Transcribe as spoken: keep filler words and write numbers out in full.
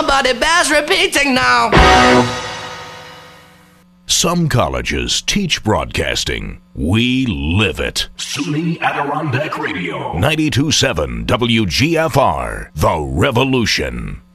somebody bears repeating now. Some colleges teach broadcasting. We live it. SUNY Adirondack Radio. ninety-two point seven W G F R. The Revolution.